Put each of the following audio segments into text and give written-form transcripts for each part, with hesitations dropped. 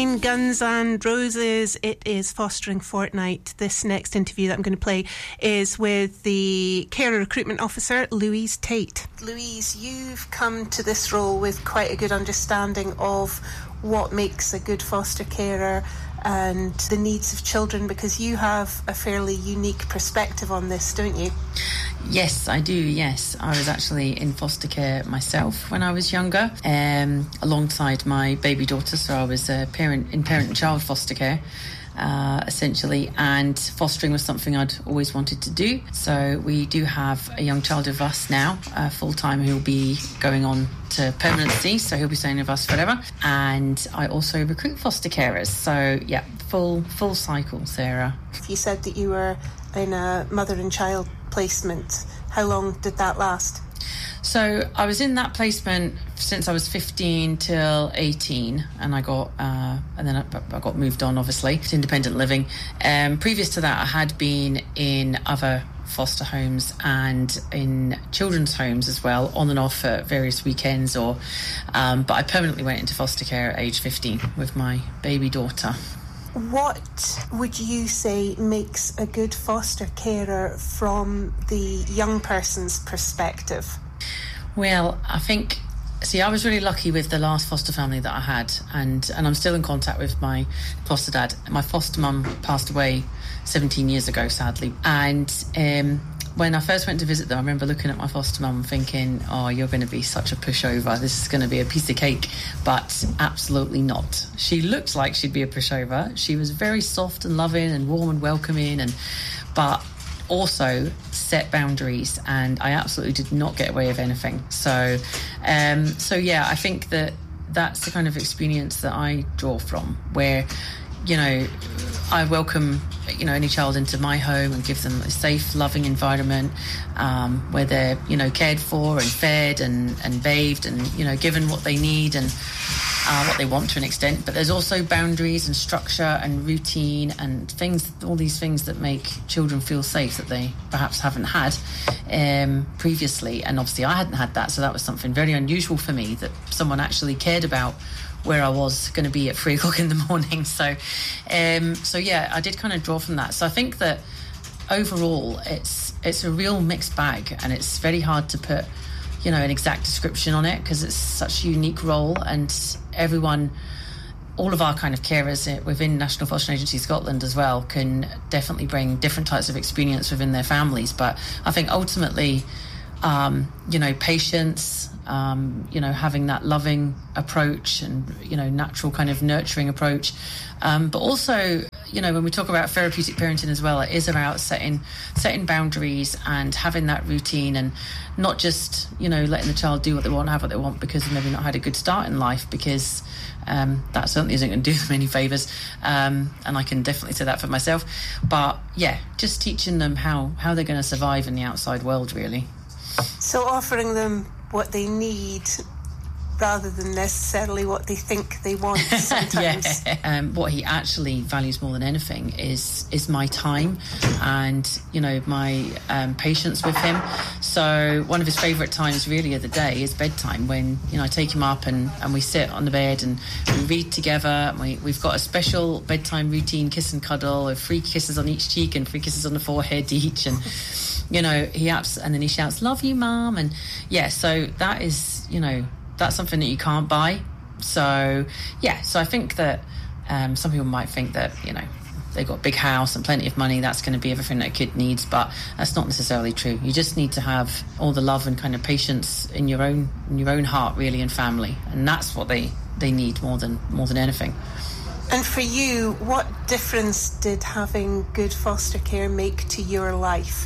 Guns and Roses, it is Fostering Fortnight. This next interview that I'm going to play is with the Carer Recruitment Officer, Louise Tate. Louise, you've come to this role with quite a good understanding of what makes a good foster carer and the needs of children, because you have a fairly unique perspective on this, don't you? Yes, I do, yes. I was actually in foster care myself when I was younger, alongside my baby daughter, so I was a parent and child foster care, essentially, and fostering was something I'd always wanted to do. So we do have a young child of us now, full-time, who'll be going on to permanency, so he'll be staying with us forever. And I also recruit foster carers, so yeah, full cycle, Sarah. You said that you were in a mother and child placement. How long did that last? So I was in that placement since I was 15 till 18, and I got moved on, obviously, to independent living. Previous to that, I had been in other foster homes and in children's homes as well, on and off at various weekends, but I permanently went into foster care at age 15 with my baby daughter. What would you say makes a good foster carer from the young person's perspective? Well, I think, I was really lucky with the last foster family that I had, and I'm still in contact with my foster dad. My foster mum passed away 17 years ago, sadly, and when I first went to visit them, I remember looking at my foster mum and thinking, oh, you're going to be such a pushover. This is going to be a piece of cake. But absolutely not. She looked like she'd be a pushover. She was very soft and loving and warm and welcoming, but also set boundaries, and I absolutely did not get away with anything. So yeah, I think that's the kind of experience that I draw from, where, I welcome, any child into my home and give them a safe, loving environment, where they're, cared for and fed and bathed and, given what they need and what they want to an extent. But there's also boundaries and structure and routine and all these things that make children feel safe that they perhaps haven't had previously. And obviously I hadn't had that, so that was something very unusual for me, that someone actually cared about where I was going to be at 3 o'clock in the morning. So yeah, I did kind of draw from that. So I think that overall it's a real mixed bag, and it's very hard to put, an exact description on it, because it's such a unique role, and all of our kind of carers within National Fostering Agency Scotland as well can definitely bring different types of experience within their families. But I think ultimately, patience, having that loving approach and, natural kind of nurturing approach. But also, when we talk about therapeutic parenting as well, it is about setting boundaries and having that routine, and not just, letting the child do what they want, have what they want, because they've maybe not had a good start in life, because that certainly isn't going to do them any favours. And I can definitely say that for myself. But yeah, just teaching them how they're going to survive in the outside world, really. So offering them what they need rather than necessarily what they think they want sometimes. Yeah. What he actually values more than anything is my time and, my patience with him. So one of his favourite times really of the day is bedtime, when, I take him up and we sit on the bed and we read together. And we've got a special bedtime routine, kiss and cuddle, with 3 kisses on each cheek and 3 kisses on the forehead each. And and then he shouts, "Love you, Mum." And yeah, so that is, that's something that you can't buy. So yeah, so I think that some people might think that, they've got a big house and plenty of money, that's going to be everything that a kid needs, but that's not necessarily true. You just need to have all the love and kind of patience in your own heart, really, and family, and that's what they need more than anything. And for you, what difference did having good foster care make to your life?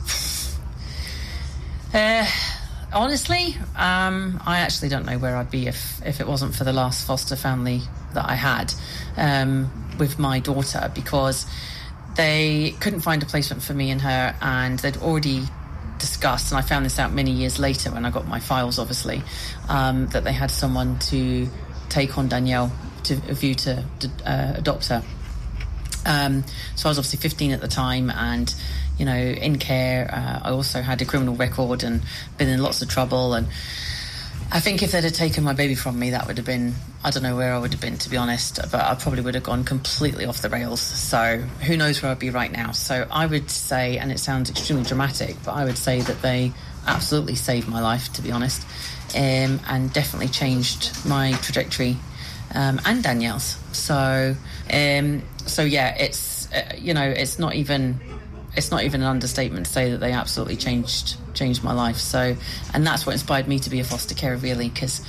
Honestly, I actually don't know where I'd be if it wasn't for the last foster family that I had with my daughter, because they couldn't find a placement for me and her, and they'd already discussed, and I found this out many years later when I got my files, obviously, that they had someone to take on Danielle a view to adopt her. So I was obviously 15 at the time, and in care. I also had a criminal record and been in lots of trouble, and I think if they'd have taken my baby from me, that would have been, I don't know where I would have been, to be honest, but I probably would have gone completely off the rails. So who knows where I'd be right now. So I would say, and it sounds extremely dramatic, but I would say that they absolutely saved my life, to be honest, and definitely changed my trajectory, and Danielle's. So yeah, it's it's not even an understatement to say that they absolutely changed my life. So, and that's what inspired me to be a foster carer, really, because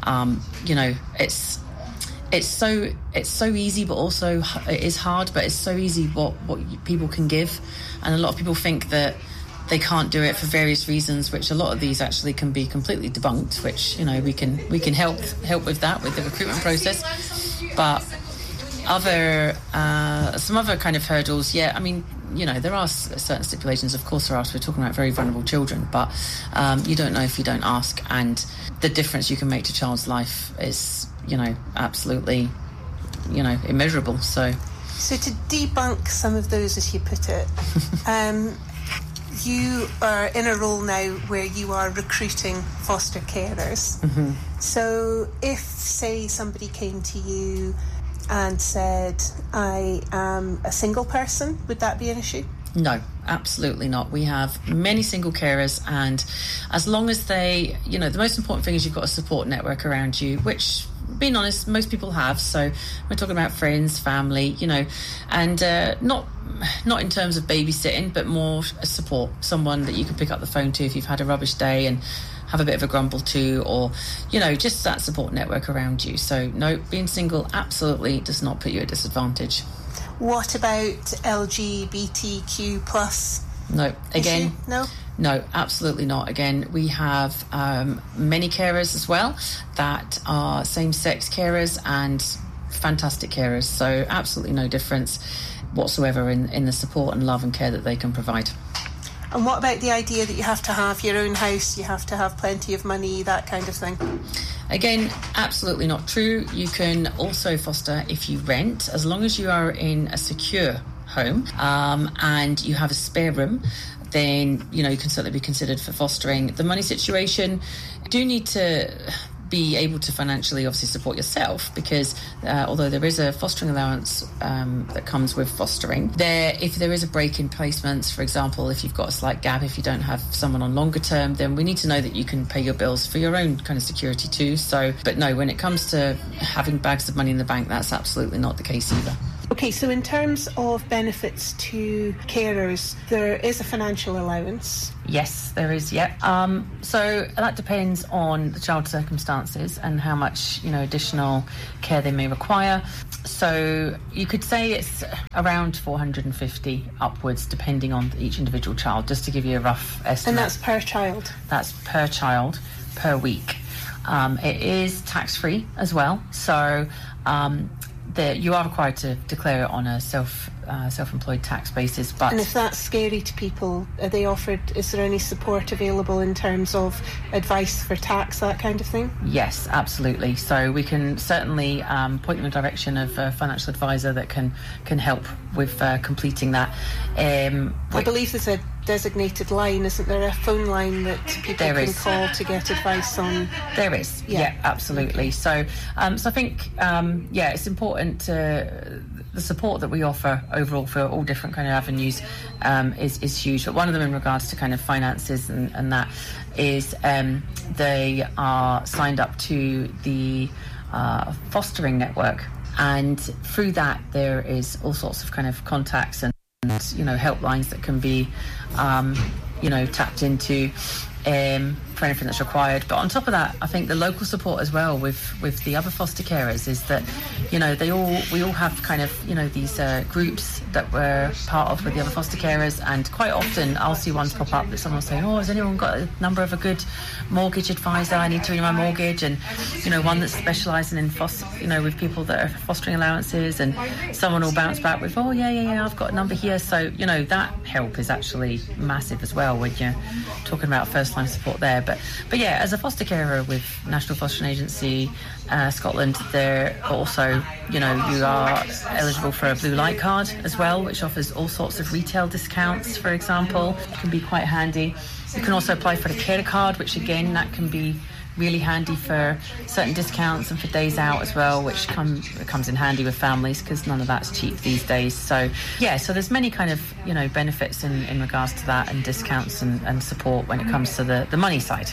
it's so easy, but also it is hard. But it's so easy what people can give, and a lot of people think that they can't do it for various reasons, which a lot of these actually can be completely debunked, which we can help with that, with the recruitment process. But some other kind of hurdles, yeah, I mean, there are certain stipulations, of course there are, so we're talking about very vulnerable children, but you don't know if you don't ask, and the difference you can make to a child's life is, absolutely, immeasurable. So to debunk some of those, as you put it, you are in a role now where you are recruiting foster carers. Mm-hmm. So if, say, somebody came to you and said, I am a single person, would that be an issue? No, absolutely not. We have many single carers, and as long as they, the most important thing is you've got a support network around you, which, being honest, most people have. So we're talking about friends, family, and not in terms of babysitting, but more support, someone that you can pick up the phone to if you've had a rubbish day and have a bit of a grumble to, or, just that support network around you. So, no, being single absolutely does not put you at disadvantage. What about LGBTQ plus? No, again, issue? No, absolutely not. Again, we have many carers as well that are same-sex carers and fantastic carers. So, absolutely no difference whatsoever in the support and love and care that they can provide. And what about the idea that you have to have your own house, you have to have plenty of money, that kind of thing? Again, absolutely not true. You can also foster if you rent, as long as you are in a secure home and you have a spare room, then, you can certainly be considered for fostering. The money situation, you do need to be able to financially obviously support yourself, because although there is a fostering allowance that comes with fostering, if there is a break in placements, for example, if you've got a slight gap, if you don't have someone on longer term, then we need to know that you can pay your bills for your own kind of security too. So, but no, when it comes to having bags of money in the bank, that's absolutely not the case either. Okay, so in terms of benefits to carers, there is a financial allowance. Yes, there is, yeah. So that depends on the child's circumstances and how much, additional care they may require. So you could say it's around 450 upwards, depending on each individual child, just to give you a rough estimate. And that's per child? That's per child, per week. It is tax-free as well, so you are required to declare it on a self-employed tax basis. But and if that's scary to people, are they offered? Is there any support available in terms of advice for tax, that kind of thing? Yes, absolutely. So we can certainly point them in the direction of a financial advisor that can help with completing that. I believe there's a designated line, isn't there? A phone line that people can call to get advice on. There is, yeah, absolutely. So, I think, it's important the support that we offer overall for all different kind of avenues is huge. But one of them in regards to kind of finances and that is they are signed up to the fostering network, and through that there is all sorts of kind of contacts and helplines that can be tapped into for anything that's required. But on top of that, I think the local support as well with the other foster carers is that we all have kind of these groups that we're part of with the other foster carers, and quite often I'll see ones pop up that someone's saying, has anyone got a number of a good mortgage advisor? I need to renew my mortgage. And one that's specialising in with people that are fostering allowances, and someone will bounce back with, I've got a number here. So that help is actually massive as well when you're talking about first line support there. But yeah, as a foster carer with National Fostering Agency Scotland, they're also, you are eligible for a blue light card as well, which offers all sorts of retail discounts, for example. It can be quite handy. You can also apply for the carer card, which again, that can be really handy for certain discounts and for days out as well, which comes in handy with families because none of that's cheap these days. So so there's many kind of benefits in regards to that, and discounts and support when it comes to the money side.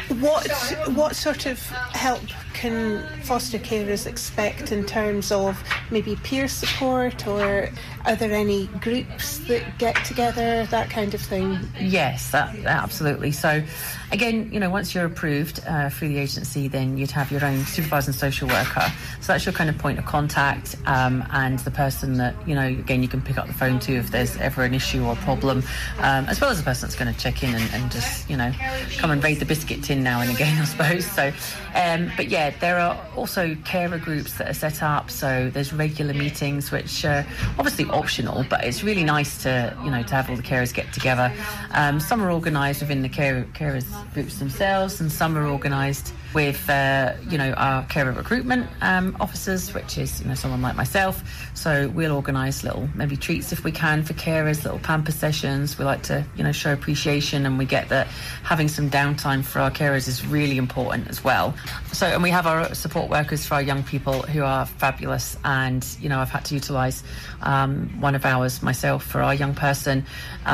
What sort of help can foster carers expect in terms of maybe peer support, or are there any groups that get together, that kind of thing? Yes, absolutely. So again, once you're approved through the agency, then you'd have your own supervising social worker. So that's your kind of point of contact, and the person that, again, you can pick up the phone to if there's ever an issue or problem, as well as the person that's going to check in and just, come and raid the biscuit tin now and again, I suppose. So, but yeah, there are also carer groups that are set up. So there's regular meetings, which are obviously optional, but it's really nice to, to have all the carers get together. Some are organised within the carers groups themselves, and some are organised with, our carer recruitment officers, which is, someone like myself. So we'll organise little maybe treats if we can for carers, little pamper sessions. We like to, show appreciation, and we get that having some downtime for our carers is really important as well. So, and we have our support workers for our young people who are fabulous, and, I've had to utilise one of ours myself for our young person,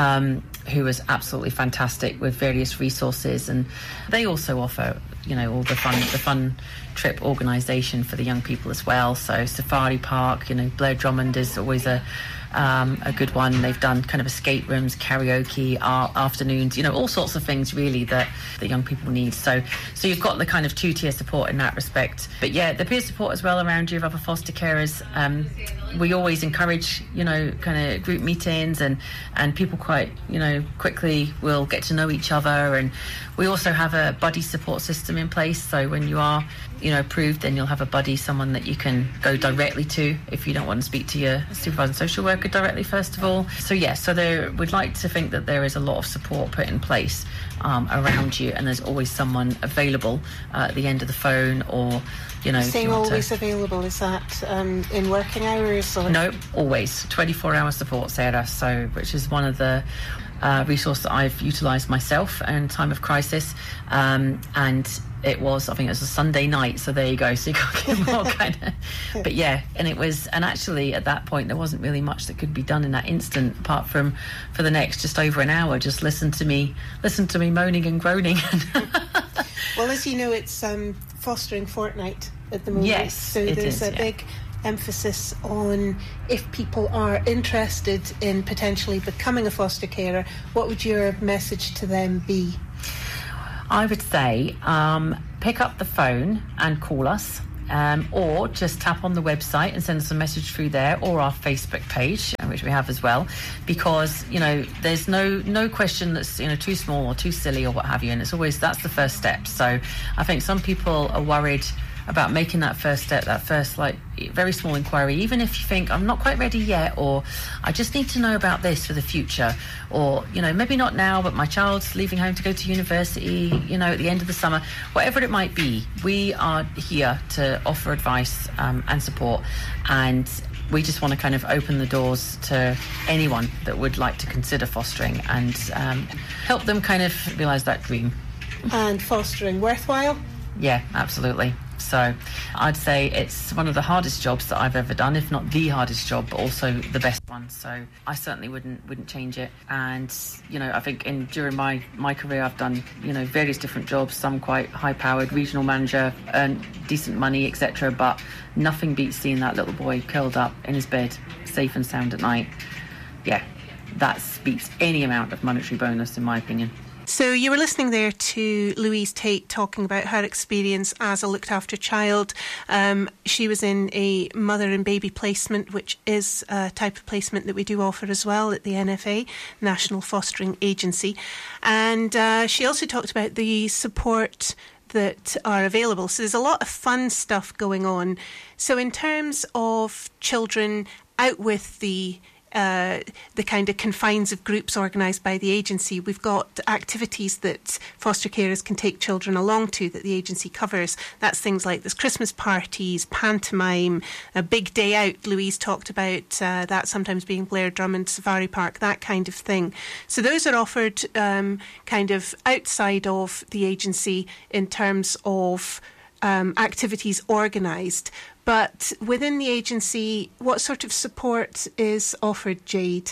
who was absolutely fantastic with various resources, and they also offer all the fun trip organisation for the young people as well. So Safari Park, Blair Drummond is always a good one. They've done kind of escape rooms, karaoke, art afternoons, all sorts of things really that the young people need. So you've got the kind of two-tier support in that respect. But yeah, the peer support as well around you of other foster carers. We always encourage, kind of group meetings, and people quite, quickly will get to know each other. And we also have a buddy support system in place. So when you are, approved, then you'll have a buddy, someone that you can go directly to if you don't want to speak to your supervising social worker directly, first of all. So we'd like to think that there is a lot of support put in place around you, and there's always someone available at the end of the phone, or saying always available, is that in working hours? Or? No, always 24-hour support, Sarah. So, which is one of the resources that I've utilised myself in time of crisis, and I think it was a Sunday night, so there you go. So you can't get more kind of, but yeah, and actually at that point there wasn't really much that could be done in that instant, apart from for the next just over an hour, just listen to me moaning and groaning. Well, as you know, it's Fostering Fortnight at the moment. Yes, so there's a big emphasis on, if people are interested in potentially becoming a foster carer, what would your message to them be? I would say pick up the phone and call us, or just tap on the website and send us a message through there, or our Facebook page, which we have as well, because there's no question that's too small or too silly or what have you, and it's always, that's the first step. So I think some people are worried about making that first step, that first very small inquiry, even if you think I'm not quite ready yet, or I just need to know about this for the future, or maybe not now, but my child's leaving home to go to university, at the end of the summer, whatever it might be. We are here to offer advice and support, and we just want to kind of open the doors to anyone that would like to consider fostering, and help them kind of realise that dream. And fostering worthwhile? Yeah, absolutely. So I'd say it's one of the hardest jobs that I've ever done, if not the hardest job, but also the best one. So I certainly wouldn't change it. And, I think during my career, I've done, various different jobs, some quite high-powered, regional manager, earned decent money, etc. But nothing beats seeing that little boy curled up in his bed, safe and sound at night. Yeah, that beats any amount of monetary bonus, in my opinion. So you were listening there to Louise Tate talking about her experience as a looked after child. She was in a mother and baby placement, which is a type of placement that we do offer as well at the NFA, National Fostering Agency. And she also talked about the support that are available. So there's a lot of fun stuff going on. So in terms of children out with the the kind of confines of groups organised by the agency. We've got activities that foster carers can take children along to that the agency covers. That's things like there's Christmas parties, pantomime, a big day out. Louise talked about that sometimes being Blair Drummond Safari Park, that kind of thing. So those are offered kind of outside of the agency in terms of activities organised. But within the agency, what sort of support is offered, Jade,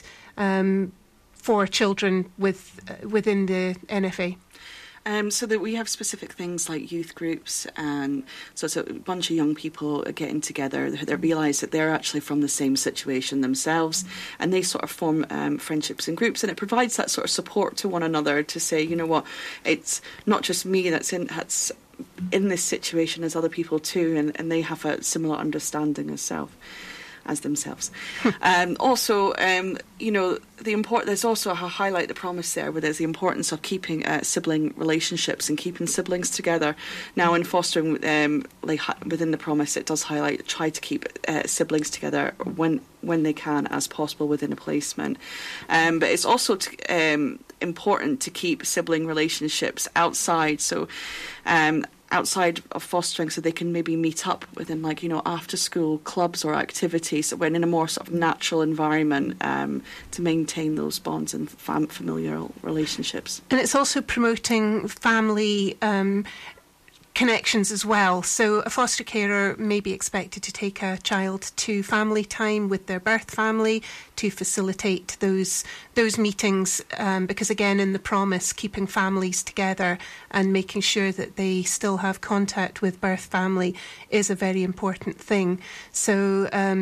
for children within the NFA? So that we have specific things like youth groups, and so it's a bunch of young people getting together. They realise that they're actually from the same situation themselves, and they sort of form friendships and groups, and it provides that sort of support to one another to say, you know what, it's not just me that's in this situation as other people too, and they have a similar understanding as themselves. Also, you know, there's also a highlight the promise there, where there's the importance of keeping sibling relationships and keeping siblings together. Now, in fostering, within the promise, it does try to keep siblings together when they can as possible within a placement. But it's also important to keep sibling relationships outside. So. Outside of fostering, so they can maybe meet up within, like, you know, after school clubs or activities when in a more sort of natural environment, to maintain those bonds and familial relationships. And it's also promoting family connections as well. So a foster carer may be expected to take a child to family time with their birth family to facilitate those meetings, because again, in the promise, keeping families together and making sure that they still have contact with birth family is a very important thing. So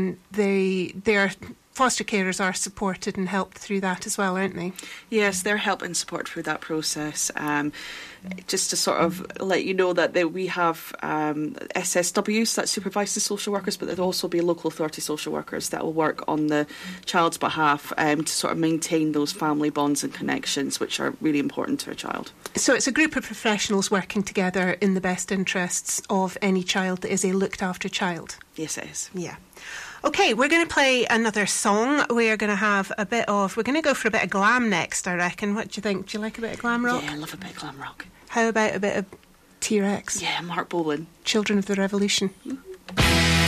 their foster carers are supported and helped through that as well, aren't they? Yes, they're helped and support through that process. Just to sort of let you know that we have SSWs that supervise the social workers, but there'll also be local authority social workers that will work on the child's behalf to sort of maintain those family bonds and connections, which are really important to a child. So it's a group of professionals working together in the best interests of any child that is a looked after child. Yes, it is. Yeah. Okay, we're going to play another song. We're going to go for a bit of glam next, I reckon. What do you think? Do you like a bit of glam rock? Yeah, I love a bit of glam rock. How about a bit of T-Rex? Yeah, Mark Bolan. Children of the Revolution.